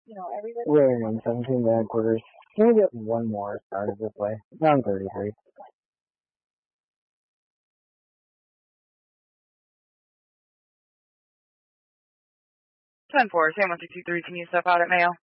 William, 17 bad quarters. Can we get one more started this way? Round 33. 10-4, San 163, can you step out at mail?